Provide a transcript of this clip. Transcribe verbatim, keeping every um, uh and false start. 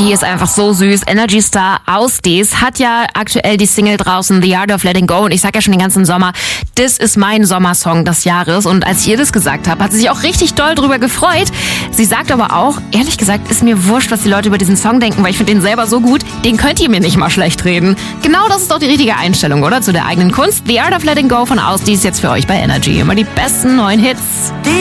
Die ist einfach so süß. Energy Star Ausdis hat ja aktuell die Single draußen, The Art of Letting Go. Und ich sag ja schon den ganzen Sommer, das ist mein Sommersong des Jahres. Und als ich ihr das gesagt habe, hat sie sich auch richtig doll drüber gefreut. Sie sagt aber auch, ehrlich gesagt, ist mir wurscht, was die Leute über diesen Song denken, weil ich finde den selber so gut, den könnt ihr mir nicht mal schlecht reden. Genau das ist doch die richtige Einstellung, oder? Zu der eigenen Kunst. The Art of Letting Go von Ausdis jetzt für euch bei Energy. Immer die besten neuen Hits.